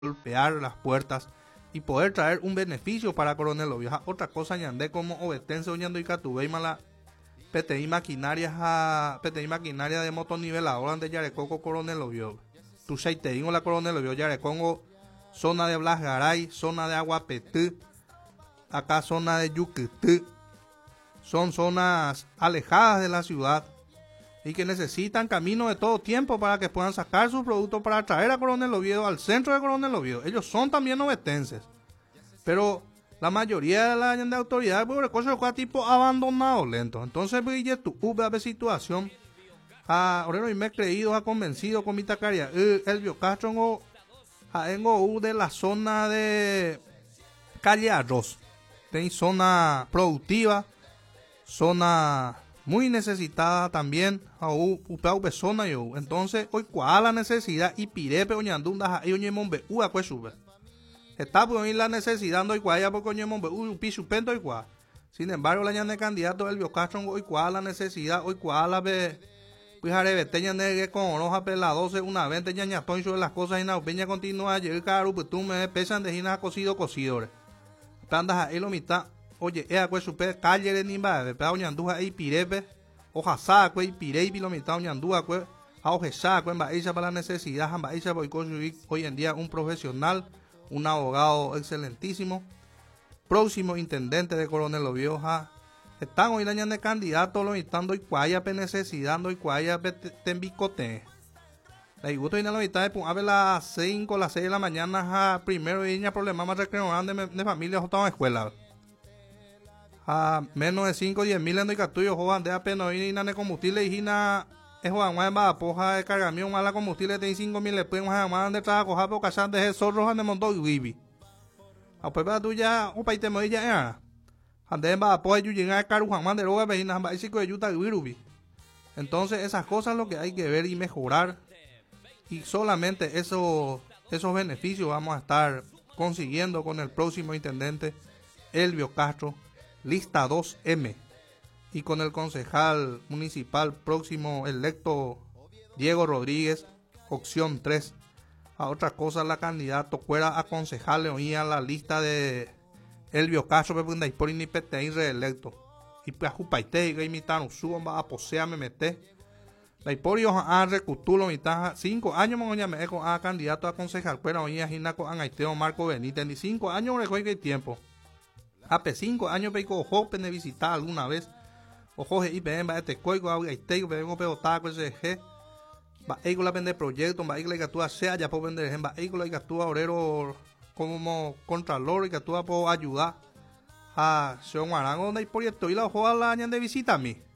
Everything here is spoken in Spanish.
golpear las puertas y poder traer un beneficio para Coronel Oviedo. Otra cosa ñande como obetense oñando y catubey mala PTI maquinaria de motoniveladora de Yarecoco Coronel Oviedo. Tu seiteingo la Coronel Oviedo Yarecongo, zona de Blasgaray, zona de Aguapetí, acá zona de Yuquití. Son zonas alejadas de la ciudad y que necesitan caminos de todo tiempo para que puedan sacar sus productos para traer a Coronel Oviedo al centro de Coronel Oviedo. Ellos son también obetenses, pero la mayoría de las autoridades por cosas fue tipo abandonado lento. Entonces tu situación a Orero y me he creído, ha convencido con mi tacaria Elvio Castro de la zona de Calle Arroz. Tiene zona productiva, zona muy necesitada también, zona yo. Entonces, hoy cuál la necesidad y pirepe oñandunda y oñemombe cuesube. Está por la necesidad no igual ya porque oñemombe pisupento igual. Sin embargo, la ñane candidato Elvio Castro hoy cuál la necesidad, hoy cuál la ve pues arebeteña negue con oroja pela 12 una vez teña ñatón sobre las cosas y na peña continúa llegar caro pues tú me pesan de gina cocidores. Tandas ahí lo mitad. Oye, pues super calle de nimba, de pea oñandúa y pirepe, hoja saco y pirei lo mitad oñandúa, pues, a oje saco en baisa para la necesidad, en baisa voy construir hoy en día un profesional, un abogado excelentísimo, próximo intendente de Coronel Oviedo. Están hoy dañando de candidato, lo estando y cuaya pe necesidad, y cuaya pe tembicote. La gusto y la mitad de a ver las 5, las 6 de la mañana, primero y niña problema más recreación de familia o estaba en escuela. A menos de 5 o 10 mil en el catuyo jovan de apenas y na de combustible y na es jovan más va poja de cargamión a la combustible de 5 mil le pueden más de trabajo ja por cachar de zorros de montón y vivi a pues para tuya o paite modilla era ande va poja yu llegar caro Juan de roga vejina va y de yuta virubi. Entonces esas cosas lo que hay que ver y mejorar y solamente esos beneficios vamos a estar consiguiendo con el próximo intendente Elvio Castro, lista 2M, y con el concejal municipal próximo electo Diego Rodríguez, opción 3. A otra cosa, la candidata fuera a concejal oía la lista de Elvio Castro, pero por ni PTI reelecto. Y pues jupaite y imitaron suban va a posearme mete. La hiporio a recutulo mitad 5 años me con a candidato a concejal fuera oía gina con Aiteo Marco Benítez ni 5 años recoge que tiempo. Hace 5 años peco ojo pene visitar alguna vez ojo y ven va este coigo a este vengo peotaco ese g va ego la vende proyecto va ego la que actúa sea ya por vender va ego la que actúa obrero como contralor y que actúa por ayudar a Sean Marango donde hay proyecto y la ojo a la año de visita a mí